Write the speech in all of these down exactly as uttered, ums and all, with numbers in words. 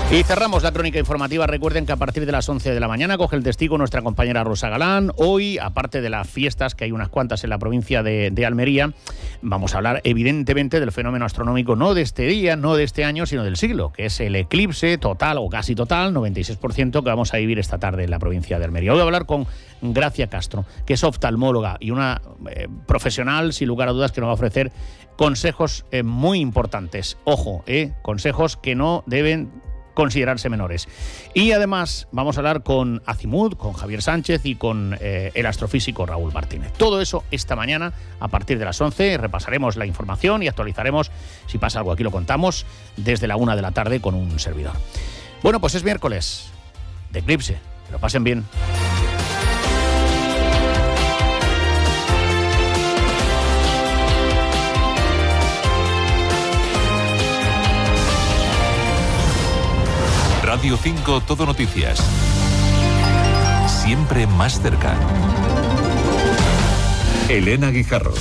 Y cerramos la crónica informativa. Recuerden que a partir de las once de la mañana coge el testigo nuestra compañera Rosa Galán. Hoy, aparte de las fiestas, que hay unas cuantas en la provincia de, de Almería, vamos a hablar evidentemente del fenómeno astronómico, no de este día, no de este año, sino del siglo, que es el eclipse total o casi total, noventa y seis por ciento, que vamos a vivir esta tarde en la provincia de Almería. Hoy voy a hablar con Gracia Castro, que es oftalmóloga y una eh, profesional, sin lugar a dudas, que nos va a ofrecer consejos eh, muy importantes. Ojo, eh, consejos que no deben considerarse menores. Y además vamos a hablar con Azimut, con Javier Sánchez y con eh, el astrofísico Raúl Martínez. Todo eso esta mañana a partir de las once. Repasaremos la información y actualizaremos, si pasa algo aquí lo contamos, desde la una de la tarde con un servidor. Bueno, pues es miércoles de eclipse. Que lo pasen bien. Radio cinco Todo Noticias. Siempre más cerca. Elena Guijarro.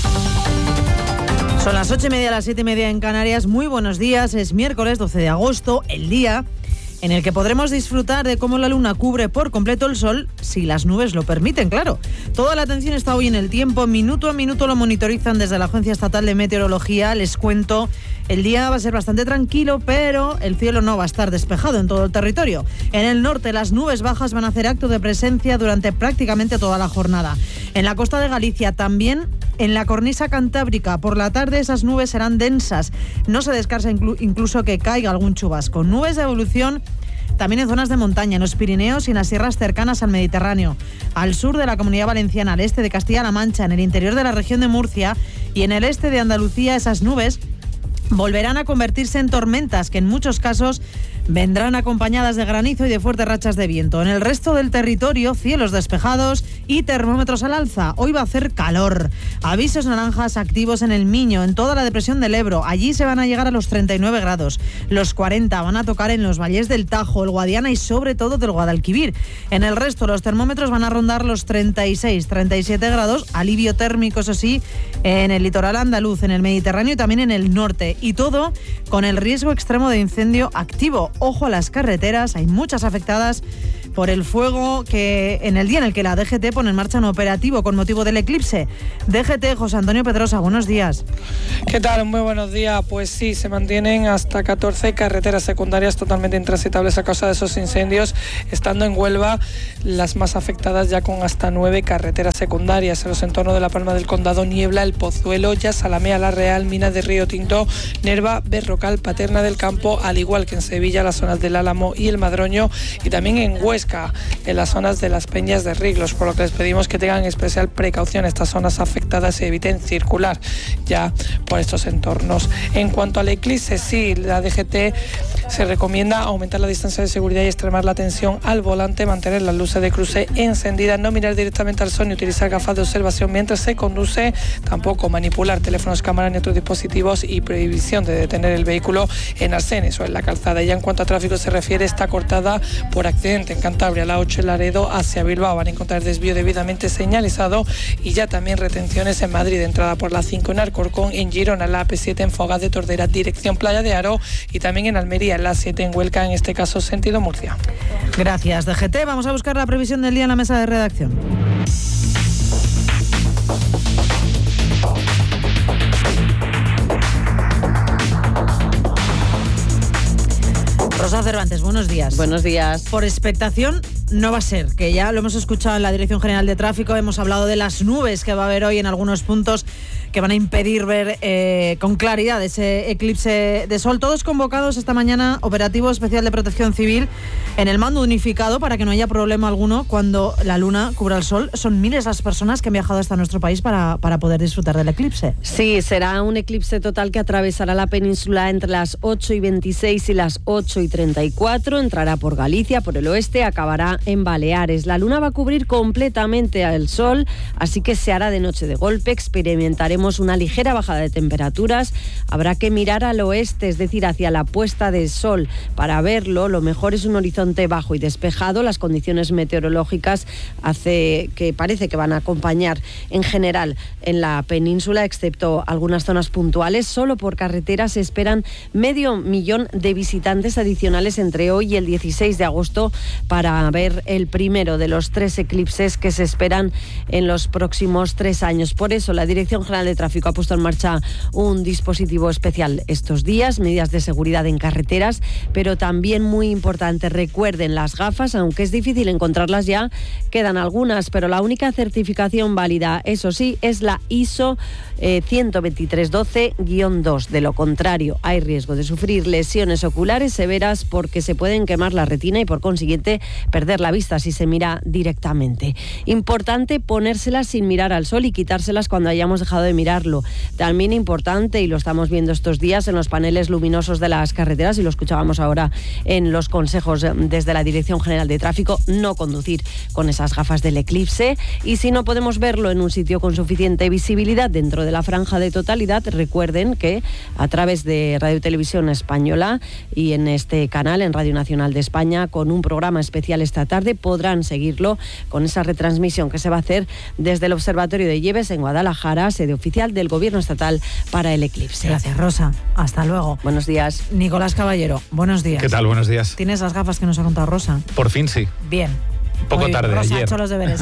Son las ocho y media, las siete y media en Canarias. Muy buenos días. Es miércoles doce de agosto, el día en el que podremos disfrutar de cómo la luna cubre por completo el sol, si las nubes lo permiten, claro. Toda la atención está hoy en el tiempo, minuto a minuto lo monitorizan desde la Agencia Estatal de Meteorología. Les cuento, el día va a ser bastante tranquilo, pero el cielo no va a estar despejado en todo el territorio. En el norte, las nubes bajas van a hacer acto de presencia durante prácticamente toda la jornada. En la costa de Galicia, también en la cornisa cantábrica, por la tarde esas nubes serán densas. No se descarta inclu- incluso que caiga algún chubasco. Nubes de evolución también en zonas de montaña, en los Pirineos y en las sierras cercanas al Mediterráneo. Al sur de la Comunidad Valenciana, al este de Castilla-La Mancha, en el interior de la región de Murcia y en el este de Andalucía, esas nubes volverán a convertirse en tormentas que en muchos casos vendrán acompañadas de granizo y de fuertes rachas de viento. En el resto del territorio, cielos despejados y termómetros al alza. Hoy va a hacer calor. Avisos naranjas activos en el Miño, en toda la depresión del Ebro. Allí se van a llegar a los treinta y nueve grados. Los cuarenta van a tocar en los valles del Tajo, el Guadiana y sobre todo del Guadalquivir. En el resto, los termómetros van a rondar los treinta y seis, treinta y siete grados. Alivio térmico, eso sí, en el litoral andaluz, en el Mediterráneo y también en el norte. Y todo con el riesgo extremo de incendio activo. Ojo a las carreteras, hay muchas afectadas por el fuego que en el día en el que la D G T pone en marcha un operativo con motivo del eclipse. D G T, José Antonio Pedrosa, buenos días. ¿Qué tal? Muy buenos días. Pues sí, se mantienen hasta catorce carreteras secundarias totalmente intransitables a causa de esos incendios, estando en Huelva las más afectadas ya con hasta nueve carreteras secundarias. En los entornos de La Palma del Condado, Niebla, El Pozuelo, Ya Salamea, La Real, Minas de Río Tinto, Nerva, Berrocal, Paterna del Campo, al igual que en Sevilla, las zonas del Álamo y el Madroño, y también en Huesca, en las zonas de las Peñas de Riglos, por lo que les pedimos que tengan especial precaución estas zonas afectadas y eviten circular ya por estos entornos. En cuanto al eclipse, sí, la D G T se recomienda aumentar la distancia de seguridad y extremar la atención al volante, mantener las luces de cruce encendidas, no mirar directamente al sol ni utilizar gafas de observación mientras se conduce, tampoco manipular teléfonos, cámaras ni otros dispositivos, y prohibición de detener el vehículo en arcenes o en la calzada. Ya en cuanto a tráfico se refiere, está cortada por accidente en Cantabria, la ocho en Laredo hacia Bilbao. Van a encontrar desvío debidamente señalizado y ya también retenciones en Madrid, entrada por la cinco en Alcorcón, en Girona, la A P siete en Fogás de Tordera, dirección Playa de Aro, y también en Almería, en la siete en Huelca, en este caso sentido Murcia. Gracias, D G T. Vamos a buscar la previsión del día en la mesa de redacción. Rosa Cervantes, buenos días. Buenos días. Por expectación no va a ser, que ya lo hemos escuchado en la Dirección General de Tráfico, hemos hablado de las nubes que va a haber hoy en algunos puntos que van a impedir ver eh, con claridad ese eclipse de sol. Todos convocados esta mañana, operativo especial de protección civil en el mando unificado para que no haya problema alguno cuando la luna cubra el sol. Son miles las personas que han viajado hasta nuestro país para, para poder disfrutar del eclipse. Sí, será un eclipse total que atravesará la península entre las ocho y veintiséis y las ocho y treinta y cuatro. Entrará por Galicia, por el oeste, acabará en Baleares. La luna va a cubrir completamente al sol, así que se hará de noche de golpe. Experimentaremos veremos una ligera bajada de temperaturas. Habrá que mirar al oeste, es decir, hacia la puesta de sol. Para verlo, lo mejor es un horizonte bajo y despejado. Las condiciones meteorológicas hace que parece que van a acompañar en general en la península, excepto algunas zonas puntuales. Solo por carretera se esperan medio millón de visitantes adicionales entre hoy y el dieciséis de agosto para ver el primero de los tres eclipses que se esperan en los próximos tres años. Por eso la Dirección General de Tráfico ha puesto en marcha un dispositivo especial estos días, medidas de seguridad en carreteras, pero también muy importante, recuerden las gafas, aunque es difícil encontrarlas ya, quedan algunas, pero la única certificación válida, eso sí, es la I S O eh, ciento veintitrés doce guión dos. De lo contrario, hay riesgo de sufrir lesiones oculares severas porque se pueden quemar la retina y por consiguiente perder la vista si se mira directamente. Importante ponérselas sin mirar al sol y quitárselas cuando hayamos dejado de mirarlo. También importante, y lo estamos viendo estos días en los paneles luminosos de las carreteras y lo escuchábamos ahora en los consejos desde la Dirección General de Tráfico, no conducir con esas gafas del eclipse, y si no podemos verlo en un sitio con suficiente visibilidad dentro de la franja de totalidad, recuerden que a través de Radio Televisión Española y en este canal, en Radio Nacional de España, con un programa especial esta tarde, podrán seguirlo con esa retransmisión que se va a hacer desde el Observatorio de Lleves en Guadalajara, sede oficial del Gobierno Estatal para el eclipse. Gracias, Rosa. Hasta luego. Buenos días. Nicolás Caballero, buenos días. ¿Qué tal? Buenos días. ¿Tienes las gafas que nos ha contado Rosa? Por fin sí. Bien. Un poco Hoy tarde, Rosa ayer. ha hecho los deberes.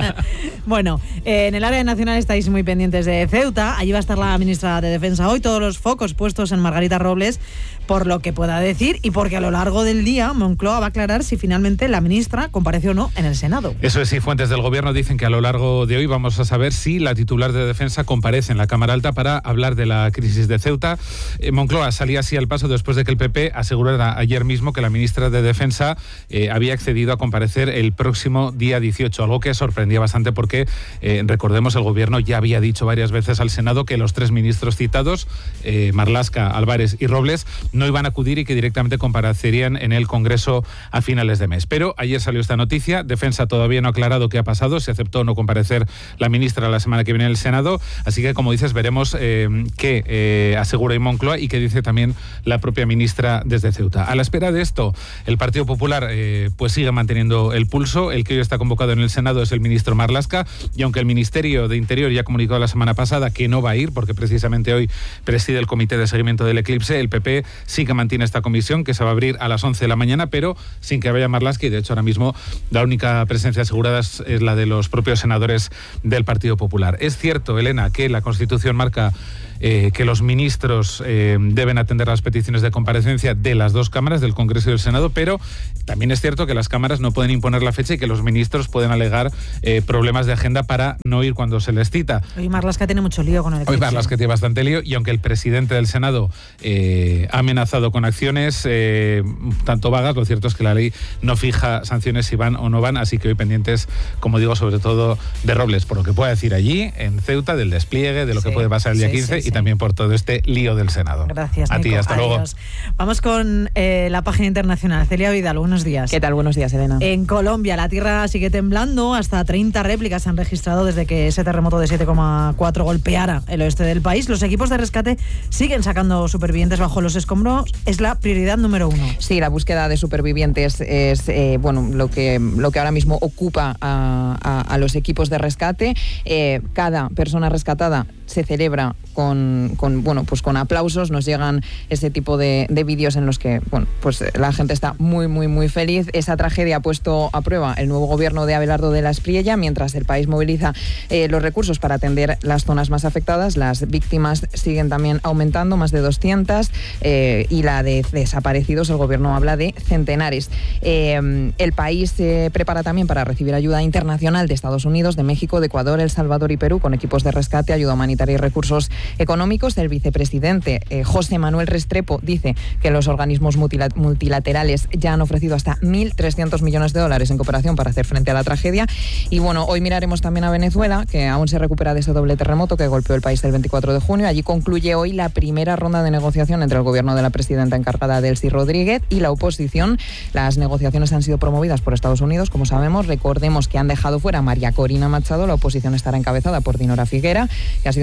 Bueno, eh, en el área nacional estáis muy pendientes de Ceuta. Allí va a estar la ministra de Defensa hoy. Todos los focos puestos en Margarita Robles por lo que pueda decir y porque a lo largo del día Moncloa va a aclarar si finalmente la ministra compareció o no en el Senado. Eso es, sí, fuentes del Gobierno dicen que a lo largo de hoy vamos a saber si la titular de Defensa comparece en la Cámara Alta para hablar de la crisis de Ceuta. Eh, Moncloa salía así al paso después de que el P P asegurara ayer mismo que la ministra de Defensa eh, había accedido a comparecer el próximo día dieciocho, algo que sorprendía bastante porque, eh, recordemos, el Gobierno ya había dicho varias veces al Senado que los tres ministros citados, eh, Marlaska, Álvarez y Robles, no iban a acudir y que directamente comparecerían en el Congreso a finales de mes. Pero ayer salió esta noticia. Defensa todavía no ha aclarado qué ha pasado, si aceptó o no comparecer la ministra la semana que viene en el Senado. Así que, como dices, veremos eh, qué eh, asegura Moncloa y qué dice también la propia ministra desde Ceuta. A la espera de esto, el Partido Popular eh, pues sigue manteniendo el pulso. El que hoy está convocado en el Senado es el ministro Marlaska, y aunque el Ministerio de Interior ya comunicó la semana pasada que no va a ir, porque precisamente hoy preside el Comité de Seguimiento del Eclipse, el P P sí que mantiene esta comisión que se va a abrir a las once de la mañana, pero sin que vaya Marlaska, y de hecho ahora mismo la única presencia asegurada es la de los propios senadores del Partido Popular. Es cierto, Elena, que la Constitución marca Eh, que los ministros eh, deben atender las peticiones de comparecencia de las dos cámaras, del Congreso y del Senado, pero también es cierto que las cámaras no pueden imponer la fecha y que los ministros pueden alegar eh, problemas de agenda para no ir cuando se les cita. Hoy Marlaska tiene mucho lío con el eclipse. Hoy Marlaska tiene bastante lío, y aunque el presidente del Senado eh, ha amenazado con acciones eh, tanto vagas, lo cierto es que la ley no fija sanciones si van o no van, así que hoy pendientes, como digo, sobre todo de Robles, por lo que pueda decir allí en Ceuta, del despliegue, de lo sí, que puede pasar el día sí, quince sí, sí. y también por todo este lío del Senado. Gracias, a Nico. ti, hasta Adiós. luego. Vamos con eh, la página internacional. Celia Vidal, buenos días. ¿Qué tal? Buenos días, Elena. En Colombia, la tierra sigue temblando. Hasta treinta réplicas se han registrado desde que ese terremoto de siete coma cuatro golpeara el oeste del país. Los equipos de rescate siguen sacando supervivientes bajo los escombros. Es la prioridad número uno. Sí, la búsqueda de supervivientes es eh, bueno lo que, lo que ahora mismo ocupa a, a, a los equipos de rescate. Eh, cada persona rescatada se celebra con, con bueno pues con aplausos. Nos llegan ese tipo de, de vídeos en los que bueno pues la gente está muy muy muy feliz. Esa tragedia ha puesto a prueba el nuevo gobierno de Abelardo de la Espriella, mientras el país moviliza eh, los recursos para atender las zonas más afectadas. Las víctimas siguen también aumentando, más de doscientas, eh, y la de desaparecidos, el gobierno habla de centenares. Eh, el país se eh, prepara también para recibir ayuda internacional de Estados Unidos, de México, de Ecuador, El Salvador y Perú, con equipos de rescate, ayuda humanitaria y recursos económicos. El vicepresidente eh, José Manuel Restrepo dice que los organismos multilaterales multilaterales ya han ofrecido hasta mil trescientos millones de dólares en cooperación para hacer frente a la tragedia. Y bueno, hoy miraremos también a Venezuela, que aún se recupera de ese doble terremoto que golpeó el país el veinticuatro de junio. Allí concluye hoy la primera ronda de negociación entre el gobierno de la presidenta encargada, Delcy Rodríguez, y la oposición. Las negociaciones han sido promovidas por Estados Unidos, como sabemos. Recordemos que han dejado fuera a María Corina Machado. La oposición estará encabezada por Dinora Figuera, que ha sido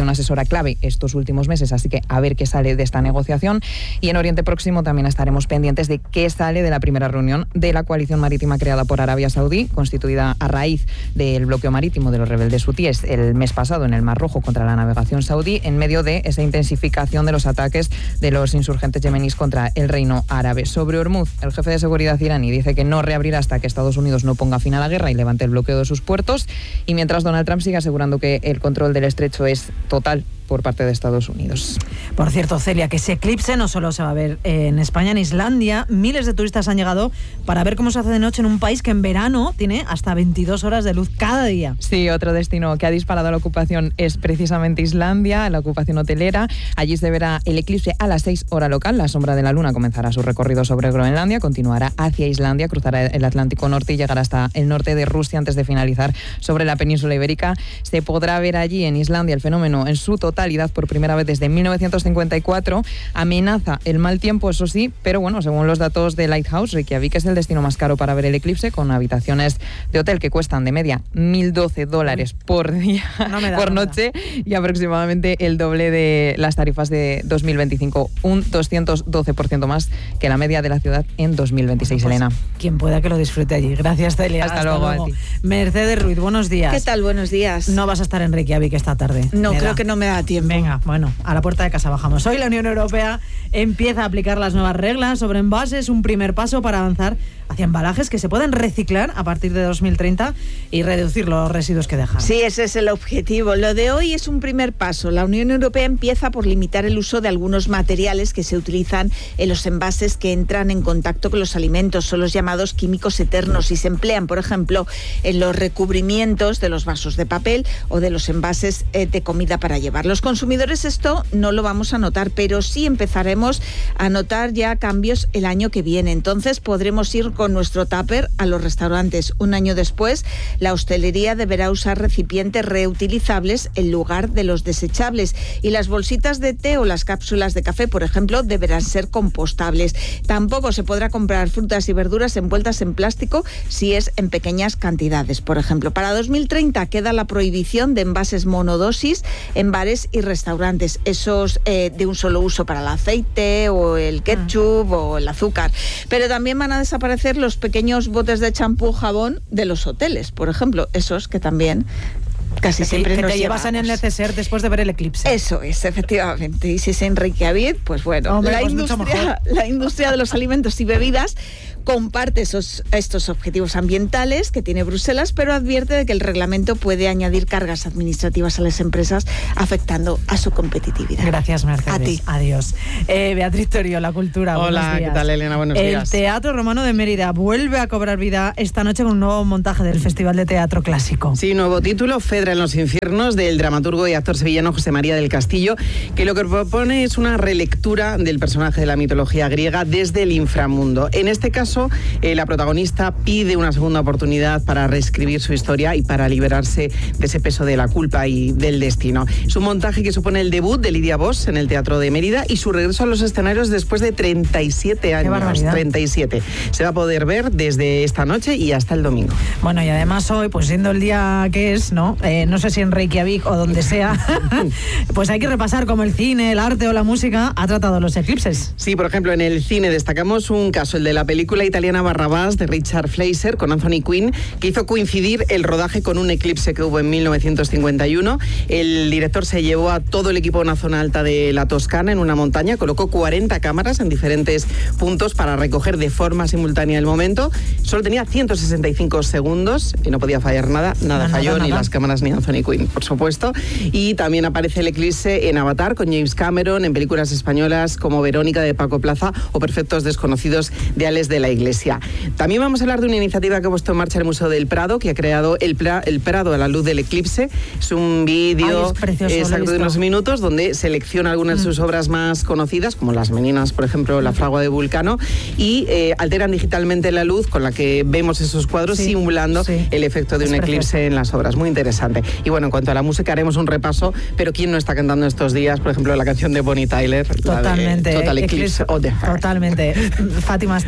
una asesora clave estos últimos meses, así que a ver qué sale de esta negociación. Y en Oriente Próximo también estaremos pendientes de qué sale de la primera reunión de la coalición marítima creada por Arabia Saudí, constituida a raíz del bloqueo marítimo de los rebeldes hutíes el mes pasado en el Mar Rojo contra la navegación saudí, en medio de esa intensificación de los ataques de los insurgentes yemeníes contra el Reino Árabe. Sobre Hormuz, el jefe de seguridad iraní dice que no reabrirá hasta que Estados Unidos no ponga fin a la guerra y levante el bloqueo de sus puertos, y mientras Donald Trump sigue asegurando que el control del estrecho es total por parte de Estados Unidos. Por cierto, Celia, que ese eclipse no solo se va a ver en España, en Islandia. Miles de turistas han llegado para ver cómo se hace de noche en un país que en verano tiene hasta veintidós horas de luz cada día. Sí, otro destino que ha disparado la ocupación es precisamente Islandia, la ocupación hotelera. Allí se verá el eclipse a las seis hora local. La sombra de la luna comenzará su recorrido sobre Groenlandia, continuará hacia Islandia, cruzará el Atlántico Norte y llegará hasta el norte de Rusia antes de finalizar sobre la península ibérica. Se podrá ver allí en Islandia el fenómeno en su totalidad por primera vez desde mil novecientos cincuenta y cuatro. Amenaza el mal tiempo, eso sí, pero bueno, según los datos de Lighthouse, Reykjavik es el destino más caro para ver el eclipse, con habitaciones de hotel que cuestan de media mil doce dólares por día, no da, por noche, y aproximadamente el doble de las tarifas de dos mil veinticinco, un doscientos doce por ciento más que la media de la ciudad en dos mil veintiséis, pues, Elena. Quien pueda que lo disfrute allí. Gracias, Celia. Hasta, Hasta luego. luego. Mercedes Ruiz, buenos días. ¿Qué tal? Buenos días. No vas a estar en Reykjavik esta tarde. No, creo da. que no me da tiempo. Venga, bueno, a la puerta de casa bajamos. Hoy la Unión Europea empieza a aplicar las nuevas reglas sobre envases, un primer paso para avanzar hacia embalajes que se pueden reciclar a partir de dos mil treinta y reducir los residuos que dejan. Sí, ese es el objetivo. Lo de hoy es un primer paso. La Unión Europea empieza por limitar el uso de algunos materiales que se utilizan en los envases que entran en contacto con los alimentos. Son los llamados químicos eternos y se emplean, por ejemplo, en los recubrimientos de los vasos de papel o de los envases eh, de comida para llevar. Los consumidores esto no lo vamos a notar, pero sí empezaremos a notar ya cambios el año que viene. Entonces podremos ir con nuestro tupper a los restaurantes. Un año después, la hostelería deberá usar recipientes reutilizables en lugar de los desechables, y las bolsitas de té o las cápsulas de café, por ejemplo, deberán ser compostables. Tampoco se podrá comprar frutas y verduras envueltas en plástico si es en pequeñas cantidades. Por ejemplo, para dos mil treinta queda la prohibición de envases monodosis en bares y restaurantes, esos eh, de un solo uso para el aceite o el ketchup ah. o el azúcar. Pero también van a desaparecer los pequeños botes de champú, jabón de los hoteles, por ejemplo, esos que también casi que siempre te, nos que te llevas en el neceser después de ver el eclipse. Eso es, efectivamente. Y si es en Reykjavik, pues bueno, Hombre, la, pues industria, la industria de los alimentos y bebidas comparte esos, estos objetivos ambientales que tiene Bruselas, pero advierte de que el reglamento puede añadir cargas administrativas a las empresas, afectando a su competitividad. Gracias, Mercedes. A ti. Adiós. Eh, Beatriz Torio, La Cultura. Hola, ¿qué tal, Elena? Buenos el días. El Teatro Romano de Mérida vuelve a cobrar vida esta noche con un nuevo montaje del Festival de Teatro Clásico. Sí, nuevo título, Fedra en los infiernos, del dramaturgo y actor sevillano José María del Castillo, que lo que propone es una relectura del personaje de la mitología griega desde el inframundo. En este caso, Eh, la protagonista pide una segunda oportunidad para reescribir su historia y para liberarse de ese peso de la culpa y del destino. Es un montaje que supone el debut de Lidia Bosch en el Teatro de Mérida y su regreso a los escenarios después de treinta y siete años. ¡Qué barbaridad! treinta y siete. Se va a poder ver desde esta noche y hasta el domingo. Bueno, y además hoy, pues siendo el día que es, ¿no? Eh, no sé si en Reykjavik o donde sea, pues hay que repasar cómo el cine, el arte o la música ha tratado los eclipses. Sí, por ejemplo, en el cine destacamos un caso, el de la película italiana Barrabás de Richard Fleischer con Anthony Quinn, que hizo coincidir el rodaje con un eclipse que hubo en mil novecientos cincuenta y uno. El director se llevó a todo el equipo en una zona alta de la Toscana, en una montaña, colocó cuarenta cámaras en diferentes puntos para recoger de forma simultánea el momento. Solo tenía ciento sesenta y cinco segundos y no podía fallar nada, nada no, falló, nada, ni nada. Las cámaras ni Anthony Quinn, por supuesto. Y también aparece el eclipse en Avatar con James Cameron, en películas españolas como Verónica de Paco Plaza o Perfectos desconocidos de Ales de la Iglesia. También vamos a hablar de una iniciativa que ha puesto en marcha el Museo del Prado, que ha creado el, pra, el Prado a la luz del eclipse. Es un vídeo exacto de unos minutos donde selecciona algunas mm. de sus obras más conocidas, como Las Meninas, por ejemplo, La Fragua de Vulcano, y eh, alteran digitalmente la luz con la que vemos esos cuadros, sí, simulando sí. el efecto de es un precioso. eclipse en las obras. Muy interesante. Y bueno, en cuanto a la música haremos un repaso, pero ¿quién no está cantando estos días? Por ejemplo, la canción de Bonnie Tyler, totalmente, la de Total Eclipse of the Heart. Totalmente. Fátima está encantada.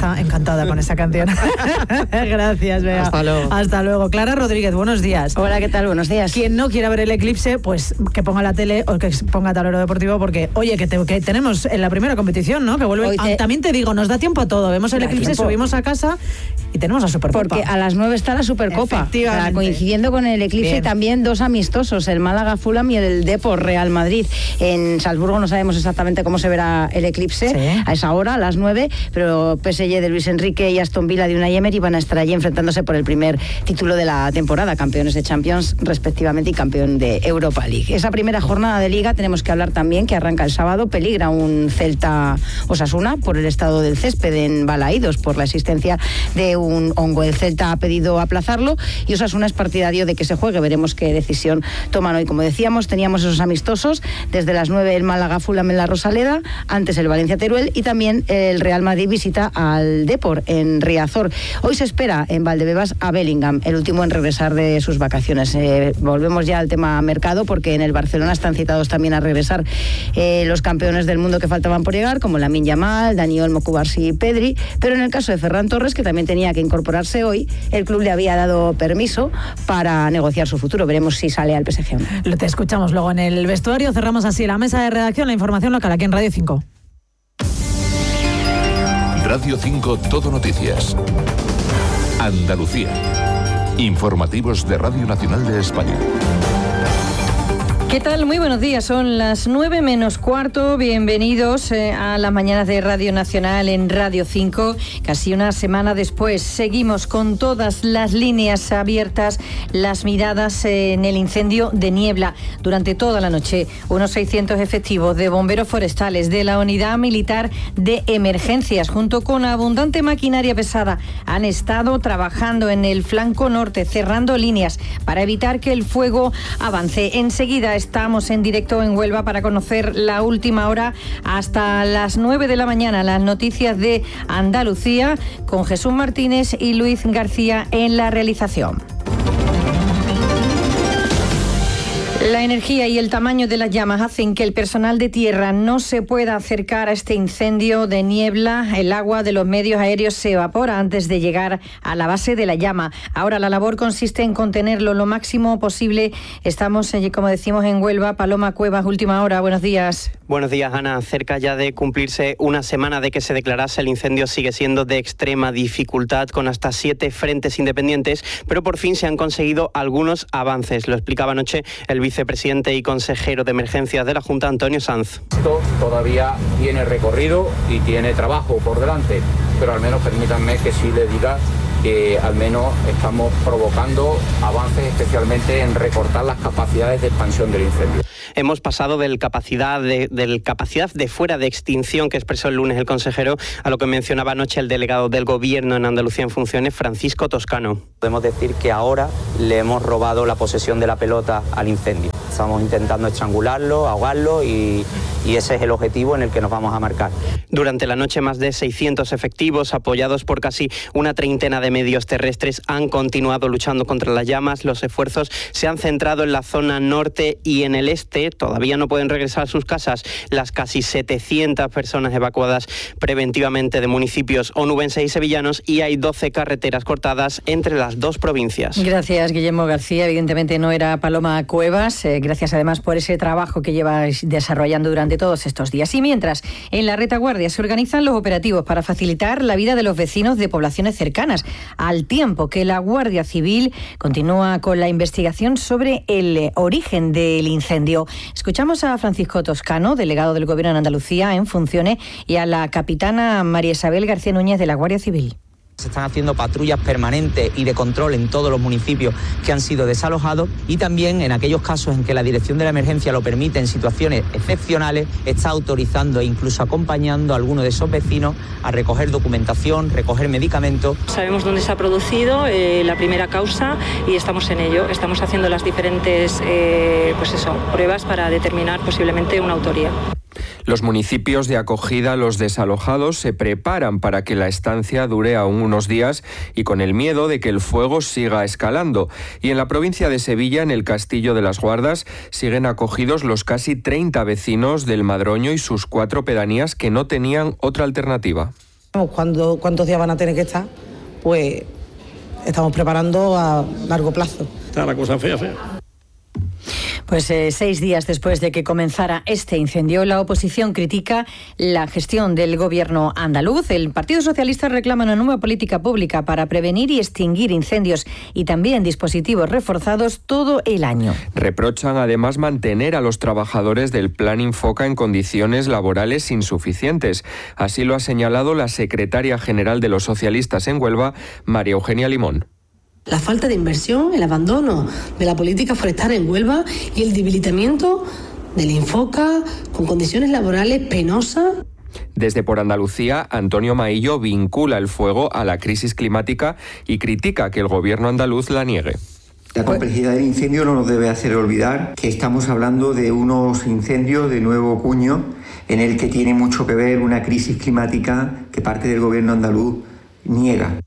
encantada con esa canción. Gracias, Bea. Hasta luego. Hasta luego. Clara Rodríguez, buenos días. Hola, ¿qué tal? Buenos días. Quien no quiera ver el eclipse, pues que ponga la tele o que ponga Tablero Deportivo, porque, oye, que, te, que tenemos en la primera competición, ¿no? Que vuelve. Te... Ah, también te digo, nos da tiempo a todo. Vemos el eclipse, tiempo. subimos a casa y tenemos la Supercopa. Porque a las nueve está la Supercopa. Efectivamente. O sea, coincidiendo con el eclipse, Bien. también dos amistosos, el Málaga Fulham y el Depor Real Madrid. En Salzburgo no sabemos exactamente cómo se verá el eclipse sí. a esa hora, a las nueve, pero P S G de Luis Enrique y Aston Villa de Unai Emery van a estar allí enfrentándose por el primer título de la temporada, campeones de Champions respectivamente y campeón de Europa League. Esa primera jornada de Liga tenemos que hablar también que arranca el sábado, peligra un Celta Osasuna por el estado del césped en Balaídos por la existencia de un hongo. El Celta ha pedido aplazarlo y Osasuna es partidario de que se juegue. Veremos qué decisión toman hoy. Como decíamos, teníamos esos amistosos desde las nueve el Málaga Fulham en la Rosaleda, antes el Valencia Teruel y también el Real Madrid visita al Depor en Riazor. Hoy se espera en Valdebebas a Bellingham, el último en regresar de sus vacaciones. Eh, volvemos ya al tema mercado porque en el Barcelona están citados también a regresar eh, los campeones del mundo que faltaban por llegar, como Lamine Yamal, Dani Olmo, Cubarsí y Pedri, pero en el caso de Ferran Torres, que también tenía que incorporarse hoy, el club le había dado permiso para negociar su futuro. Veremos si sale al P S G. Te escuchamos luego en el vestuario. Cerramos así la mesa de redacción, la información local aquí en Radio cinco. Radio cinco Todo Noticias. Andalucía. Informativos de Radio Nacional de España. ¿Qué tal? Muy buenos días. Son las nueve menos cuarto. Bienvenidos eh, a las mañanas de Radio Nacional en Radio cinco. Casi una semana después seguimos con todas las líneas abiertas, las miradas eh, en el incendio de Niebla. Durante toda la noche, unos seiscientos efectivos de bomberos forestales de la Unidad Militar de Emergencias, junto con abundante maquinaria pesada, han estado trabajando en el flanco norte, cerrando líneas para evitar que el fuego avance. Enseguida estamos en directo en Huelva para conocer la última hora hasta las nueve de la mañana, las noticias de Andalucía, con Jesús Martínez y Luis García en la realización. La energía y el tamaño de las llamas hacen que el personal de tierra no se pueda acercar a este incendio de Niebla. El agua de los medios aéreos se evapora antes de llegar a la base de la llama. Ahora la labor consiste en contenerlo lo máximo posible. Estamos, como decimos, en Huelva. Paloma Cuevas, última hora. Buenos días. Buenos días, Ana. Cerca ya de cumplirse una semana de que se declarase el incendio, sigue siendo de extrema dificultad, con hasta siete frentes independientes, pero por fin se han conseguido algunos avances. Lo explicaba anoche el vicepresidente y consejero de emergencias de la Junta, Antonio Sanz. Esto todavía tiene recorrido y tiene trabajo por delante, pero al menos permítanme que sí le diga que al menos estamos provocando avances, especialmente en recortar las capacidades de expansión del incendio. Hemos pasado del capacidad de, del capacidad de fuera de extinción que expresó el lunes el consejero a lo que mencionaba anoche el delegado del Gobierno en Andalucía en funciones, Francisco Toscano. Podemos decir que ahora le hemos robado la posesión de la pelota al incendio. Estamos intentando estrangularlo, ahogarlo y, y ese es el objetivo en el que nos vamos a marcar. Durante la noche, más de seiscientos efectivos, apoyados por casi una treintena de medios terrestres, han continuado luchando contra las llamas. Los esfuerzos se han centrado en la zona norte y en el este. Todavía no pueden regresar a sus casas las casi setecientas personas evacuadas preventivamente de municipios onubenses y sevillanos, y hay doce carreteras cortadas entre las dos provincias. Gracias, Guillermo García. Evidentemente no era Paloma Cuevas. Eh, gracias además por ese trabajo que llevas desarrollando durante todos estos días. Y mientras, en la retaguardia se organizan los operativos para facilitar la vida de los vecinos de poblaciones cercanas, al tiempo que la Guardia Civil continúa con la investigación sobre el origen del incendio. Escuchamos a Francisco Toscano, delegado del Gobierno en Andalucía en funciones, y a la capitana María Isabel García Núñez de la Guardia Civil. Se están haciendo patrullas permanentes y de control en todos los municipios que han sido desalojados, y también en aquellos casos en que la Dirección de la Emergencia lo permite en situaciones excepcionales, está autorizando e incluso acompañando a algunos de esos vecinos a recoger documentación, recoger medicamentos. Sabemos dónde se ha producido eh, la primera causa y estamos en ello. Estamos haciendo las diferentes eh, pues eso, pruebas para determinar posiblemente una autoría. Los municipios de acogida, los desalojados, se preparan para que la estancia dure aún unos días y con el miedo de que el fuego siga escalando. Y en la provincia de Sevilla, en el Castillo de las Guardas, siguen acogidos los casi treinta vecinos del Madroño y sus cuatro pedanías que no tenían otra alternativa. Cuando, ¿Cuántos días van a tener que estar? Pues estamos preparando a largo plazo. Está la cosa fea, fea. Pues eh, seis días después de que comenzara este incendio, la oposición critica la gestión del gobierno andaluz. El Partido Socialista reclama una nueva política pública para prevenir y extinguir incendios y también dispositivos reforzados todo el año. Reprochan además mantener a los trabajadores del Plan Infoca en condiciones laborales insuficientes. Así lo ha señalado la secretaria general de los socialistas en Huelva, María Eugenia Limón. La falta de inversión, el abandono de la política forestal en Huelva y el debilitamiento del Infoca con condiciones laborales penosas. Desde Por Andalucía, Antonio Maillo vincula el fuego a la crisis climática y critica que el gobierno andaluz la niegue. La complejidad del incendio no nos debe hacer olvidar que estamos hablando de unos incendios de nuevo cuño en el que tiene mucho que ver una crisis climática que parte del gobierno andaluz niega.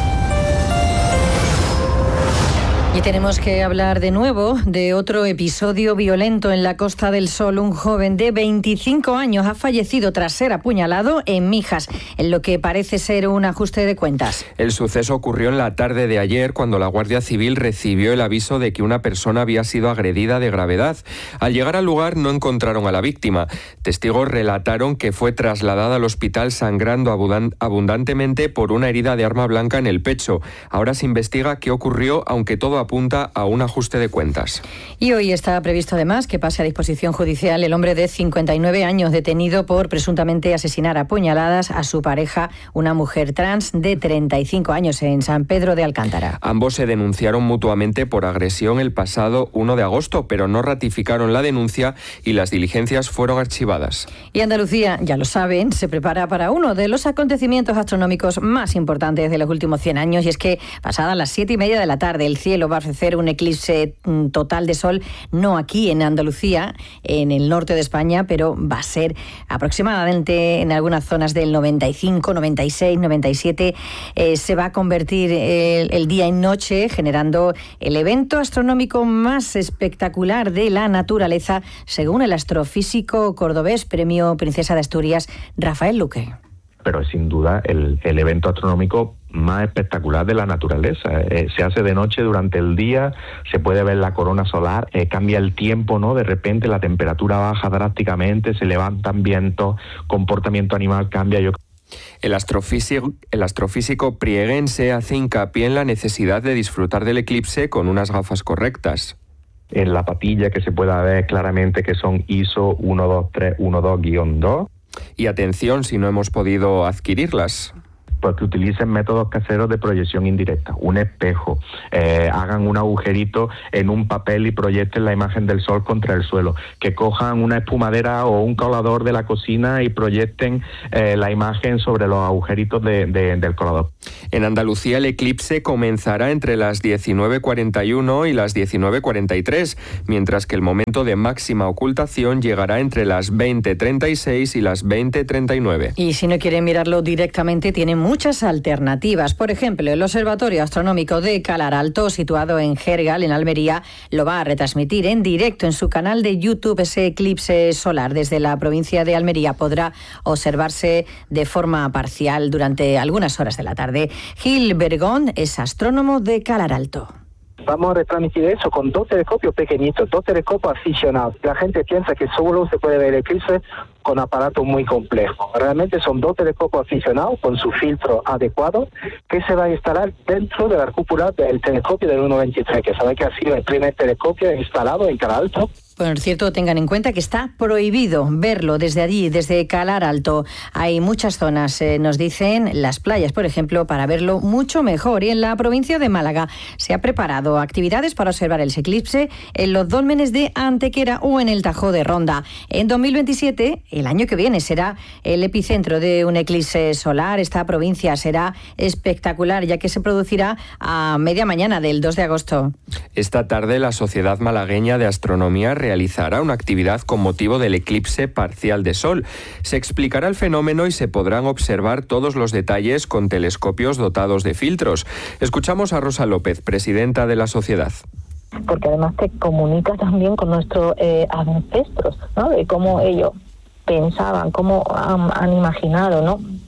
Y tenemos que hablar de nuevo de otro episodio violento en la Costa del Sol. Un joven de veinticinco años ha fallecido tras ser apuñalado en Mijas, en lo que parece ser un ajuste de cuentas. El suceso ocurrió en la tarde de ayer, cuando la Guardia Civil recibió el aviso de que una persona había sido agredida de gravedad. Al llegar al lugar no encontraron a la víctima. Testigos relataron que fue trasladada al hospital sangrando abundantemente por una herida de arma blanca en el pecho. Ahora se investiga qué ocurrió, aunque todo apunta a un ajuste de cuentas. Y hoy está previsto además que pase a disposición judicial el hombre de cincuenta y nueve años detenido por presuntamente asesinar a puñaladas a su pareja, una mujer trans de treinta y cinco años, en San Pedro de Alcántara. Ambos se denunciaron mutuamente por agresión el pasado uno de agosto, pero no ratificaron la denuncia y las diligencias fueron archivadas. Y Andalucía, ya lo saben, se prepara para uno de los acontecimientos astronómicos más importantes de los últimos cien años, y es que pasadas las siete y media de la tarde el cielo va a ofrecer un eclipse total de sol, no aquí en Andalucía, en el norte de España, pero va a ser aproximadamente en algunas zonas del noventa y cinco, noventa y seis, noventa y siete. Eh, se va a convertir el, el día en noche, generando el evento astronómico más espectacular de la naturaleza, según el astrofísico cordobés, premio Princesa de Asturias, Rafael Luque. Pero es sin duda el, el evento astronómico más espectacular de la naturaleza. Eh, se hace de noche durante el día, se puede ver la corona solar, eh, cambia el tiempo, ¿no? De repente la temperatura baja drásticamente, se levantan vientos, comportamiento animal cambia. Yo El astrofísico, el astrofísico prieguense hace hincapié en la necesidad de disfrutar del eclipse con unas gafas correctas. En la patilla que se pueda ver claramente que son I S O uno dos tres uno dos guión dos. Y atención si no hemos podido adquirirlas. Pues que utilicen métodos caseros de proyección indirecta, un espejo, eh, hagan un agujerito en un papel y proyecten la imagen del sol contra el suelo, que cojan una espumadera o un colador de la cocina y proyecten eh, la imagen sobre los agujeritos de, de, del colador. En Andalucía el eclipse comenzará entre las diecinueve cuarenta y uno y las diecinueve cuarenta y tres, mientras que el momento de máxima ocultación llegará entre las veinte treinta y seis y las veinte treinta y nueve. Y si no quieren mirarlo directamente, tienen muchas alternativas. Por ejemplo, el Observatorio Astronómico de Calar Alto, situado en Gergal, en Almería, lo va a retransmitir en directo en su canal de YouTube. Ese eclipse solar desde la provincia de Almería podrá observarse de forma parcial durante algunas horas de la tarde. Gil Bergón es astrónomo de Calar Alto. Vamos a retransmitir eso con dos telescopios pequeñitos, dos telescopios aficionados. La gente piensa que solo se puede ver el eclipse con aparatos muy complejos. Realmente son dos telescopios aficionados con su filtro adecuado que se va a instalar dentro de la cúpula del telescopio del uno veintitrés, que sabe que ha sido el primer telescopio instalado en Calar Alto. Por cierto, tengan en cuenta que está prohibido verlo desde allí, desde Calar Alto. Hay muchas zonas, eh, nos dicen, las playas, por ejemplo, para verlo mucho mejor. Y en la provincia de Málaga se ha preparado actividades para observar el eclipse en los dólmenes de Antequera o en el Tajo de Ronda. En dos mil veintisiete, el año que viene, será el epicentro de un eclipse solar. Esta provincia será espectacular, ya que se producirá a media mañana del dos de agosto. Esta tarde la Sociedad Malagueña de Astronomía realizará una actividad con motivo del eclipse parcial de sol. Se explicará el fenómeno y se podrán observar todos los detalles con telescopios dotados de filtros. Escuchamos a Rosa López, presidenta de la sociedad. Porque además te comunica también con nuestros eh, ancestros, ¿no? De cómo ellos pensaban, cómo han, han imaginado, ¿no?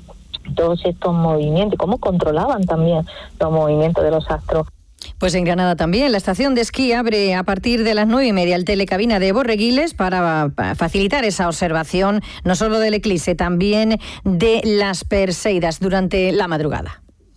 todos estos movimientos, cómo controlaban también los movimientos de los astros. Pues en Granada también, la estación de esquí abre a partir de las nueve y media el telecabina de Borreguiles para facilitar esa observación, no solo del eclipse, también de las Perseidas durante la madrugada.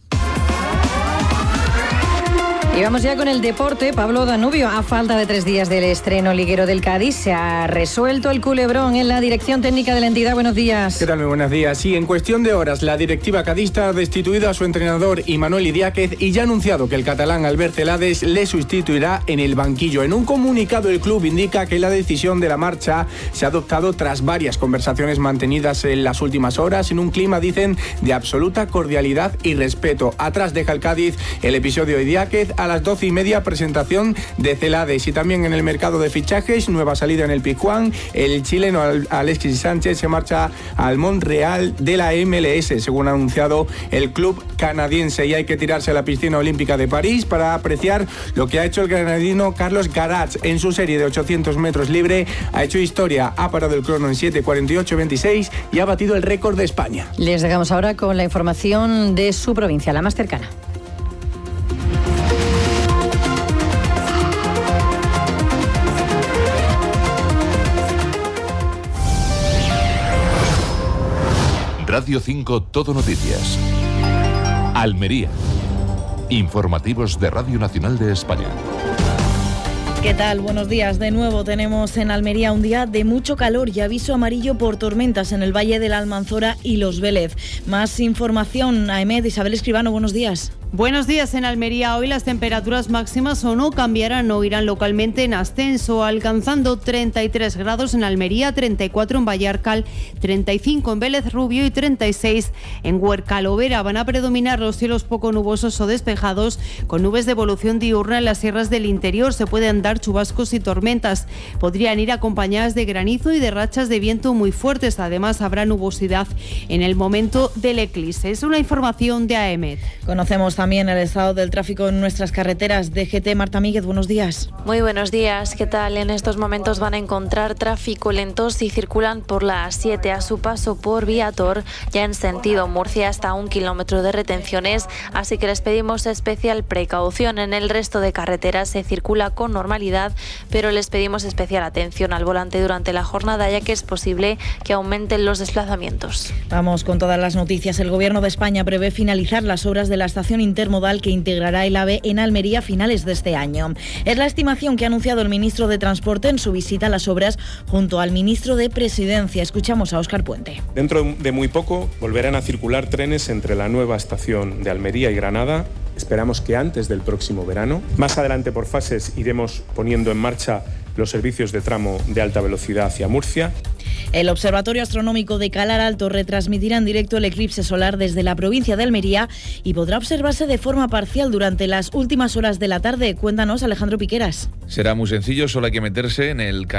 Y vamos ya con el deporte. Pablo Danubio, a falta de tres días del estreno liguero del Cádiz, se ha resuelto el culebrón en la dirección técnica de la entidad. Buenos días. ¿Qué tal? Muy buenos días. Sí, en cuestión de horas, la directiva cadista ha destituido a su entrenador Imanol Idiáquez y ya ha anunciado que el catalán Albert Celades le sustituirá en el banquillo. En un comunicado, el club indica que la decisión de la marcha se ha adoptado tras varias conversaciones mantenidas en las últimas horas, en un clima, dicen, de absoluta cordialidad y respeto. Atrás deja el Cádiz el episodio Idiáquez. A las doce y media, presentación de Celades. Y también en el mercado de fichajes, nueva salida en el Pizjuán. El chileno Alexis Sánchez se marcha al Montreal de la M L S, según ha anunciado el club canadiense. Y hay que tirarse a la piscina olímpica de París para apreciar lo que ha hecho el granadino Carlos Garatz en su serie de ochocientos metros libre. Ha hecho historia, ha parado el crono en siete cuarenta y ocho veintiséis y ha batido el récord de España. Les dejamos ahora con la información de su provincia, la más cercana. Radio cinco Todo Noticias. Almería. Informativos de Radio Nacional de España. ¿Qué tal? Buenos días. De nuevo tenemos en Almería un día de mucho calor y aviso amarillo por tormentas en el Valle de la Almanzora y Los Vélez. Más información, Aemet, Isabel Escribano, buenos días. Buenos días. En Almería hoy las temperaturas máximas o no cambiarán o irán localmente en ascenso, alcanzando treinta y tres grados en Almería, treinta y cuatro en Vallarcal, treinta y cinco en Vélez Rubio y treinta y seis en Huercalovera. Van a predominar los cielos poco nubosos o despejados, con nubes de evolución diurna en las sierras del interior. Se pueden dar chubascos y tormentas. Podrían ir acompañadas de granizo y de rachas de viento muy fuertes. Además, habrá nubosidad en el momento del eclipse. Es una información de Aemet. Conocemos también el estado del tráfico en nuestras carreteras. D G T, Marta Míguez, buenos días. Muy buenos días. ¿Qué tal? En estos momentos van a encontrar tráfico lento si circulan por la A siete a su paso por Viator, ya en sentido Murcia, hasta un kilómetro de retenciones, así que les pedimos especial precaución. En el resto de carreteras se circula con normalidad, pero les pedimos especial atención al volante durante la jornada, ya que es posible que aumenten los desplazamientos. Vamos con todas las noticias. El Gobierno de España prevé finalizar las obras de la estación intermodal que integrará el AVE en Almería a finales de este año. Es la estimación que ha anunciado el ministro de Transporte en su visita a las obras junto al ministro de Presidencia. Escuchamos a Óscar Puente. Dentro de muy poco volverán a circular trenes entre la nueva estación de Almería y Granada. Esperamos que antes del próximo verano. Más adelante, por fases, iremos poniendo en marcha los servicios de tramo de alta velocidad hacia Murcia. El Observatorio Astronómico de Calar Alto retransmitirá en directo el eclipse solar desde la provincia de Almería y podrá observarse de forma parcial durante las últimas horas de la tarde. Cuéntanos, Alejandro Piqueras. Será muy sencillo, solo hay que meterse en el canal